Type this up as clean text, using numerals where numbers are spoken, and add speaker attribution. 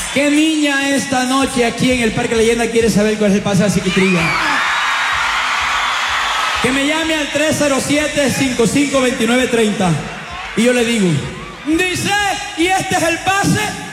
Speaker 1: ¿Qué niña esta noche aquí en el Parque Leyenda quiere saber cuál es el pase de Chiquitrilla? Que me llame al 307-552930 y yo le digo, dice, y este es el pase.